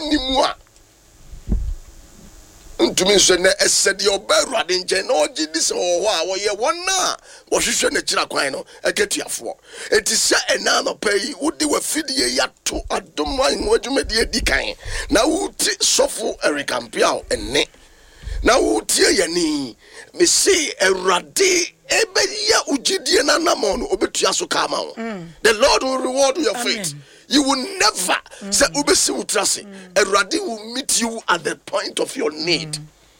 nimua ntumi so na esede obaruade nche na ogi dis ho a wo ye wona wo hwehwe na kira kwan no ekatuafo enti se ena no pai wodi wa fidie yato adom an wadwumadi edikan na wuti sofo erikampiao enne na wutie yani me see Awurade ebeya ugidie na namon no obetua so kama wo. The Lord will reward your faith. You will never say ubesi utrase. Awurade will meet you at the point of your need.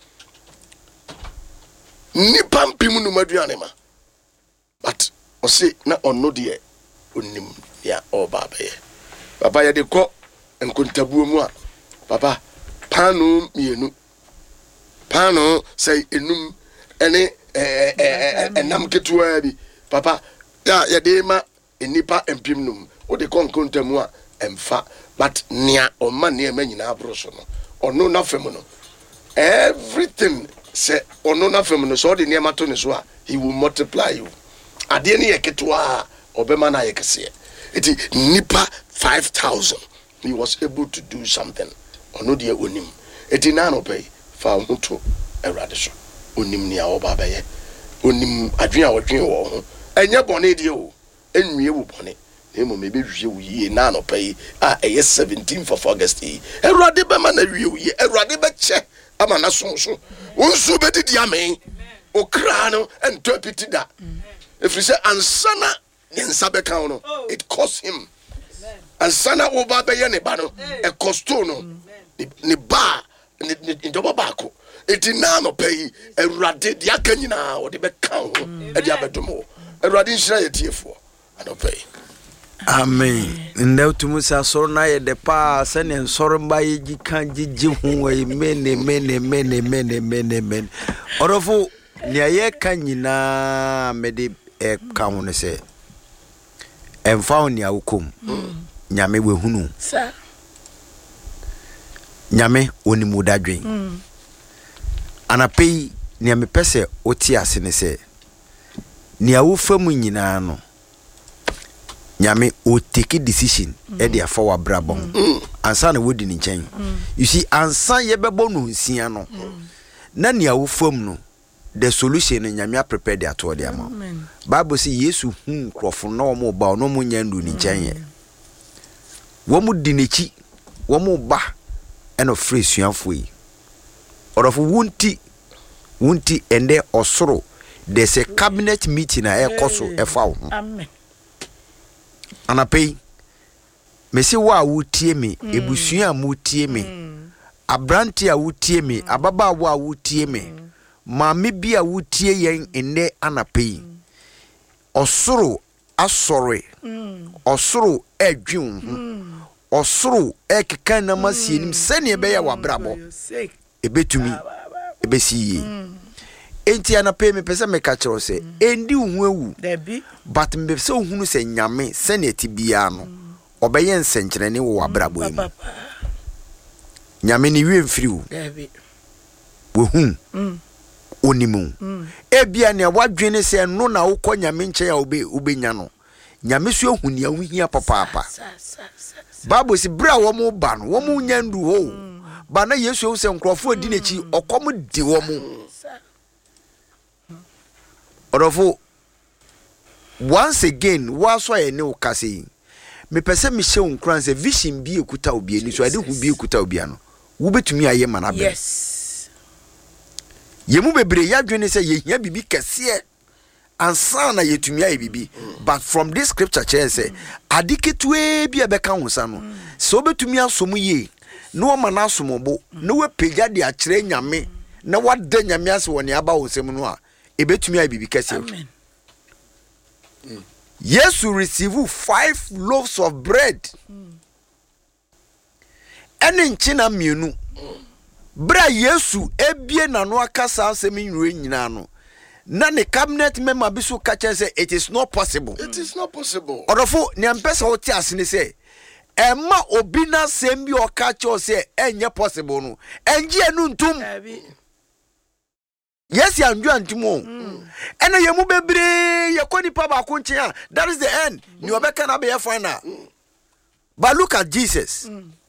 Ni pampimu no maduane ma. But o say na onno de onim ya obaba ye. Baba ye de ko enkontabuo mu a. Baba pano mienu. Pano say enum ene enam ketua bi. Papa ya ye de ma enipa empim num. O de konkontamu a emfa but nia o man ne manyina abroso no ono na fem no everything say ono na fem no so de ne mato ne so a he will multiply you ade ne yeketwa obema na yekese eti nipa 5,000 he was able to do something ono de onim eti na no pay fa hoto Awurade so onim ne a obaba ye onim adwen a wodwen wo ho enye bone de o enwie wo bone emo mebe hwie wo yie na no pay a eye 17th of August e Awurade be ma na hwie wo yie Awurade be che ama na sonso wonsu be didi amen okra no ento piti da if you say ansana nsa be kan no it cost him ansana wo ba be ye ne ba no e costo no ne ba ni doba bako eti na no pay Awurade dia kanyina wo de be kan ho e dia bedomo Awurade nhira ye tiefo anopay. Amen. Ndeu tumusa soro na ye de pa se ne nsoro mba ye gikan gigi hu we mene. Orofo ne ye kan nyina mede e ka hu ne se emfa oni awukom. Nyame we hunu. Sa. Nyame oni mudadwen. Anapei ne me pese oti ase ne se ne awufamu nyina no Nyame o take decision e dey for wa brabon ansa na wodi ni nchen you see ansa ye bebo no nsia no na ne awofam no the solution Nyame prepare dey ato dey ama Bible say Yesu krofo na o mo ba no mo nyandu ni nchen ye wo mu di nechi wo mo ba e no free suafo yi orofo wunti ende osoro there's a cabinet meeting a ekoso e fa wo amen anapei mesi wa wutie me ebusua mutie me abranti a wutie me ababa wa wutie me maame bi a wutie yen enne anapei osoro asore osoro edwun osoro ekeka na masienim sene ebe ya wabrabo ebetumi ebesiye enti anapei me pese me ka kiro se endi hu ewu but me pese ohunu se Nyame se ne tibia no obeye nsenkyerene wo wabrabo emu Nyame ni wie mfiri wo wo hu onimu ebia ne wadwene se no na wo kɔ Nyame nkyɛ ya obenya no Nyame so ehuni ya wuhia papa Bible si bra wo mo ba no wo mo nyandu ho ba na Yesu wo se nkrofo adi nechi okom di wo mo Orofo once again waso ye ne ukase me pese me hye unkran se vision bi ekuta obi ani so ade hu bi ekuta obi ano wo betumi aye manabe yes yemu bebre yadwene se ye hia bibi kese ansa na yetumi aye bibi but from this scripture chair say adiketue bi ebeka honsa no so betumi asomu ye no ma na asombo no we pega de akire Nyame na wada Nyame ase woni aba wonsem no a ebetumi aye bibi kese amen. Yesu receive 5 loaves of bread. Ene nchina mienu. Bra Yesu ebie na no akasa asemi nwe nyina no. Na ne cabinet member bisu kache say it is not possible. It is not possible. Orofo ne ampesa oti asene say emma obi na sembi o kache say enye possible no. Enje enu ntum. Yes, you are antimo. And you bebre, you call Papa Kunchia. That is the end. You are back and be a final. But look at Jesus.